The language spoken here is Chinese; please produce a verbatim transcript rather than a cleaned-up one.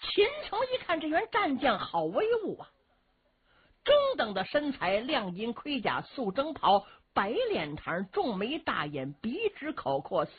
秦琼一看这员战将好威武啊，中等的身材，亮银盔甲，素征袍，白脸膛，重眉大眼，鼻直口阔，